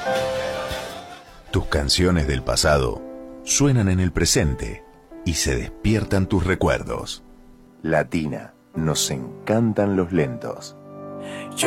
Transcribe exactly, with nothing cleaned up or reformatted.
Tus canciones del pasado suenan en el presente y se despiertan tus recuerdos. Latina, nos encantan los lentos.